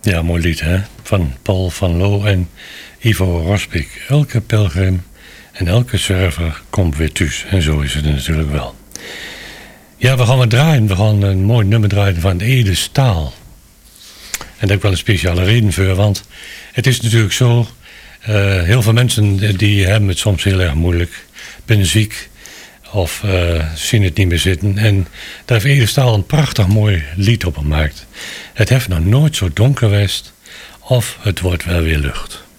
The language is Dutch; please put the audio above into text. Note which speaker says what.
Speaker 1: Ja, mooi lied, hè? Van Paul van Loo en Ivo Rospik. Elke pelgrim en elke zwerver komt weer thuis. En zo is het natuurlijk wel. Ja, we gaan het draaien. We gaan een mooi nummer draaien van Ede Staal. En daar heb ik wel een speciale reden voor. Want het is natuurlijk zo... heel veel mensen die hebben het soms heel erg moeilijk. Ben ziek of zien het niet meer zitten. En daar heeft Ede Staal een prachtig mooi lied op gemaakt. Het heeft nog nooit zo donker geweest of het wordt wel weer lucht.